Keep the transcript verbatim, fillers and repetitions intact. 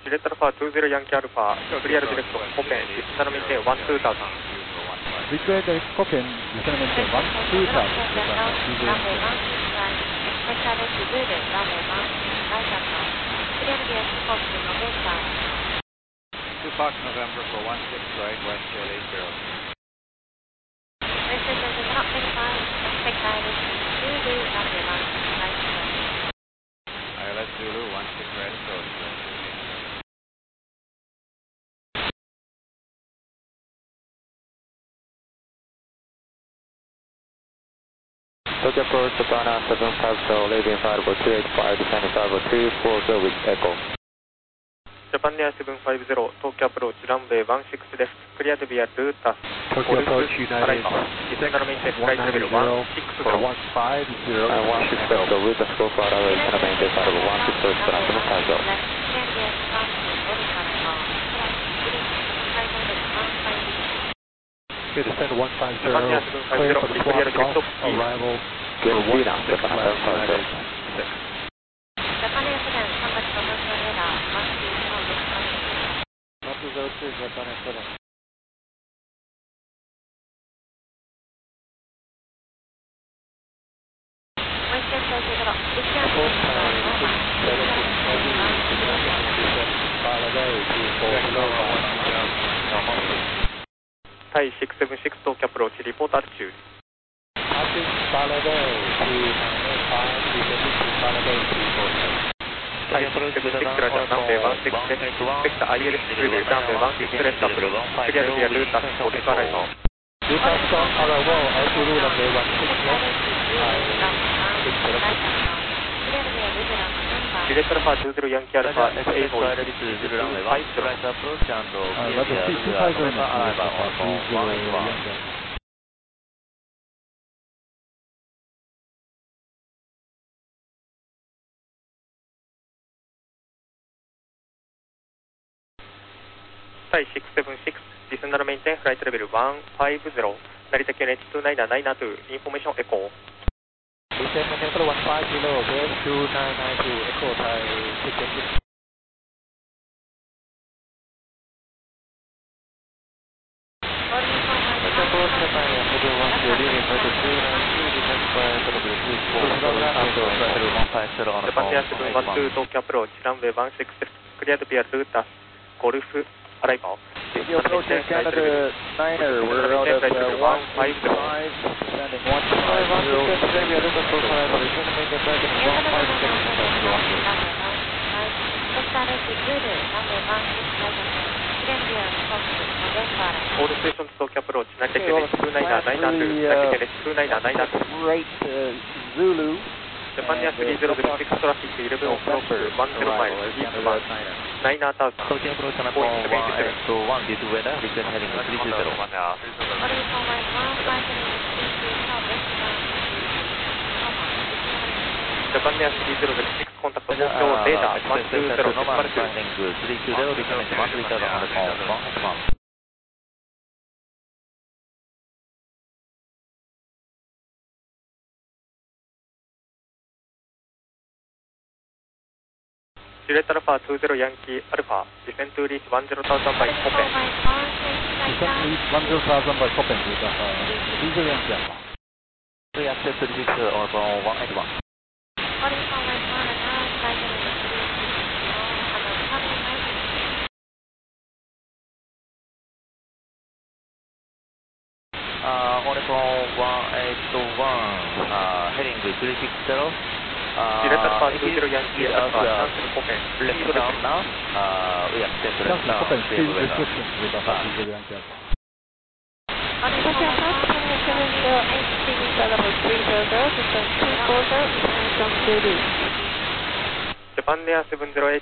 シレットアルファにじゅうヤンキーアルファ、クリアルディレクト、コペン、ディスナルメンテン、ワンツータウザン。 リクエディレクト、コペン、ディスナルメンテン、ワンツータウザン。 two Fox November for one six right, West Jet eight zero. I L S Zulu one six right, approach. Tokyo approach Japan seven five zero, leaving five oh two eight five, descending five oh two four zero with echo. Japan Air seven five zero, Tokyo approach runway one six です。クリアでビアルータス。 Tokyo approach United one nine zero one six zero one five zero. one six zero, route go for runway descend maintain five one six zero, Japan seven five zero. Okay, descend one five zero, clear for Swap Golf, arrival Good for speed one now, six Japan left seven five zero. United. one two zero two, Japan seven. Thai six seven six, Tokyo approach, report altitude. Thai six seven six, Roger, runway one six left, expect I L S Zulu, runway one six left approach, clear via Lutas, for the arrival. Lutas on arrival, Zulu runway one six left, Direct Alpha two zero Yankee Alpha, eight four, five zero. Thai six seven six, descend maintain flight level one five zero, Narita Q N H two nine nine two, information echo. Descend maintain for one five zero, okay, two nine nine two, echo Thai six seven six. Approach Japan seven one zero, leaving flight two nine two, descend flight level three four zero, level one five zero on the Japan phone. Air seven one two, Tokyo approach, runway one six left, cleared via Lutas, Golf, arrival. You approach Canada Niner, we're out at uh, one five five, descending one five zero, we are looking for arrival, descending maintain flight level one five seven, All stations Tokyo approach, Narita Q N H two nine nine two, Narita Q N H two nine nine two. Right, uh, Zulu. Japan Air three zero zero six, traffic eleven o'clock, one zero five, east one, nine thousand. Tokyo approach on one eight one, this weather, return heading three two zero. Japan Air three zero zero six, contact Tokyo radar, one two zero, three two zero, return one three seven on the phone, one one. Direct Alpha two zero Yankee Alpha, descend to reach one zero thousand by Copen. Descend to reach one zero thousand by Copen with uh, three zero Yankee Alpha. three access to reach on phone one eight one. Uh, on phone one eight one, uh, heading three six zero. Direct Alpha two zero Yankee Alpha, cancel Copen. Left down now, uh, we accept left down. Copen, speed restrictions with uh, three zero Yankee Alpha. Tokyo approach seven zero eight, speeding level three zero zero, descend two four zero, return from Zulu. Japan Air seven zero eight,